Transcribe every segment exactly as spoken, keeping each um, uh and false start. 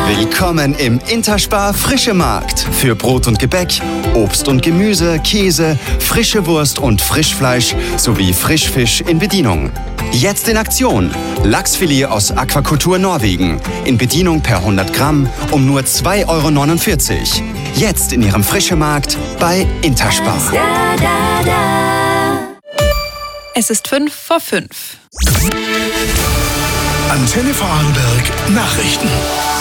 Willkommen im Interspar Frische Markt. Für Brot und Gebäck, Obst und Gemüse, Käse, frische Wurst und Frischfleisch sowie Frischfisch in Bedienung. Jetzt in Aktion. Lachsfilet aus Aquakultur Norwegen. In Bedienung per hundert Gramm um nur zwei Euro neunundvierzig. Jetzt in Ihrem Frische Markt bei Interspar. Es ist fünf vor fünf. Antenne Vorarlberg Nachrichten.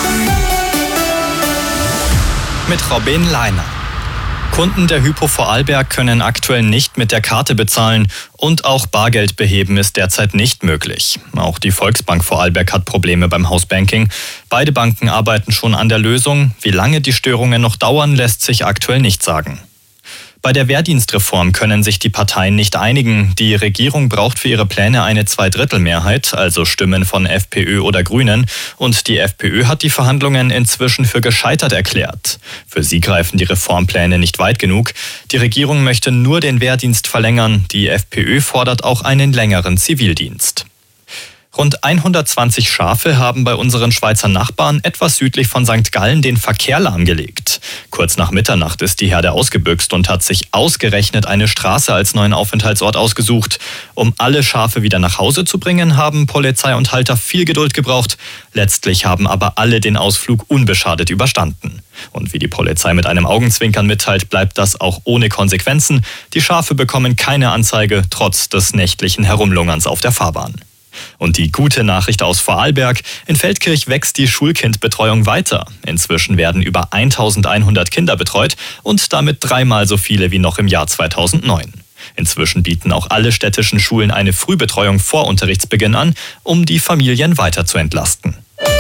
Mit Robin Leiner. Kunden der Hypo Vorarlberg können aktuell nicht mit der Karte bezahlen und auch Bargeld beheben ist derzeit nicht möglich. Auch die Volksbank Vorarlberg hat Probleme beim Hausbanking. Beide Banken arbeiten schon an der Lösung. Wie lange die Störungen noch dauern, lässt sich aktuell nicht sagen. Bei der Wehrdienstreform können sich die Parteien nicht einigen. Die Regierung braucht für ihre Pläne eine Zweidrittelmehrheit, also Stimmen von FPÖ oder Grünen. Und die FPÖ hat die Verhandlungen inzwischen für gescheitert erklärt. Für sie greifen die Reformpläne nicht weit genug. Die Regierung möchte nur den Wehrdienst verlängern. Die FPÖ fordert auch einen längeren Zivildienst. Rund hundertzwanzig Schafe haben bei unseren Schweizer Nachbarn etwas südlich von Sankt Gallen den Verkehr lahmgelegt. Kurz nach Mitternacht ist die Herde ausgebüxt und hat sich ausgerechnet eine Straße als neuen Aufenthaltsort ausgesucht. Um alle Schafe wieder nach Hause zu bringen, haben Polizei und Halter viel Geduld gebraucht. Letztlich haben aber alle den Ausflug unbeschadet überstanden. Und wie die Polizei mit einem Augenzwinkern mitteilt, bleibt das auch ohne Konsequenzen. Die Schafe bekommen keine Anzeige, trotz des nächtlichen Herumlungerns auf der Fahrbahn. Und die gute Nachricht aus Vorarlberg: In Feldkirch wächst die Schulkindbetreuung weiter. Inzwischen werden über eintausendeinhundert Kinder betreut und damit dreimal so viele wie noch im Jahr zweitausendneun. Inzwischen bieten auch alle städtischen Schulen eine Frühbetreuung vor Unterrichtsbeginn an, um die Familien weiter zu entlasten.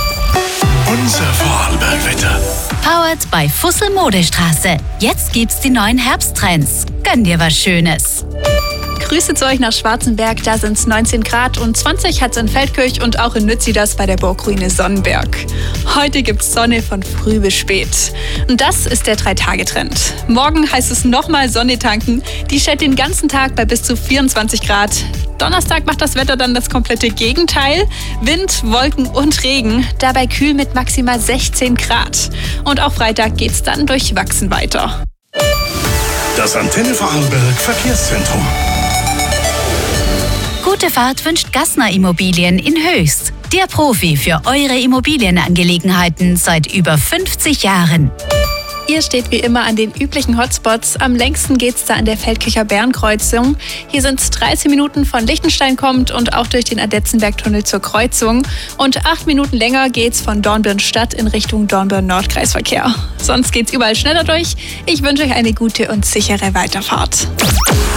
Unser Vorarlberg-Wetter. Powered by Fussel Modestraße. Jetzt gibt's die neuen Herbsttrends. Gönn dir was Schönes. Grüße zu euch nach Schwarzenberg, da sind es neunzehn Grad und zwanzig hat es in Feldkirch und auch in Nützidas bei der Burgruine Sonnenberg. Heute gibt es Sonne von früh bis spät. Und das ist der Drei-Tage-Trend. Morgen heißt es nochmal Sonne tanken. Die schält den ganzen Tag bei bis zu vierundzwanzig Grad. Donnerstag macht das Wetter dann das komplette Gegenteil. Wind, Wolken und Regen, dabei kühl mit maximal sechzehn Grad. Und auch Freitag geht's dann durchwachsen weiter. Das Antenne Vorarlberg Verkehrszentrum. Gute Fahrt wünscht Gassner Immobilien in Höchst. Der Profi für eure Immobilienangelegenheiten seit über fünfzig Jahren. Ihr steht wie immer an den üblichen Hotspots. Am längsten geht's da an der Feldkircher Bernkreuzung. Hier sind es dreizehn Minuten von Lichtenstein kommt und auch durch den Adetzenbergtunnel zur Kreuzung. Und acht Minuten länger geht's von Dornbirn-Stadt in Richtung Dornbirn-Nordkreisverkehr. Sonst geht's überall schneller durch. Ich wünsche euch eine gute und sichere Weiterfahrt.